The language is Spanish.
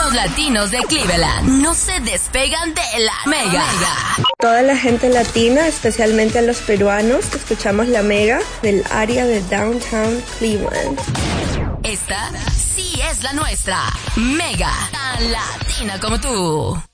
los latinos de Cleveland no se despegan de la Mega. Toda la gente latina, especialmente a los peruanos, escuchamos la Mega del área de Downtown Cleveland. Esta sí es la nuestra. Mega, tan latina como tú.